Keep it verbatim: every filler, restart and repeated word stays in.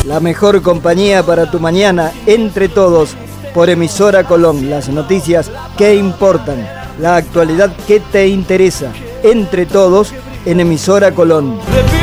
la mejor compañía para tu mañana, Entre Todos, por Emisora Colón. Las noticias que importan, la actualidad que te interesa, Entre Todos, en Emisora Colón.